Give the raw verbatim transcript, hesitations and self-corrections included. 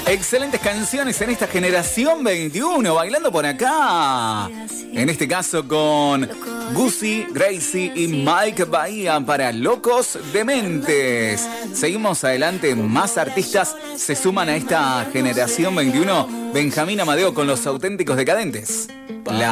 Excelentes canciones en esta generación veintiuno, bailando por acá. En este caso con Guzzi, Gracie y Mike Bahía para Locos Dementes. Seguimos adelante, más artistas se suman a esta generación veintiuno. Benjamín Amadeo con Los Auténticos Decadentes. La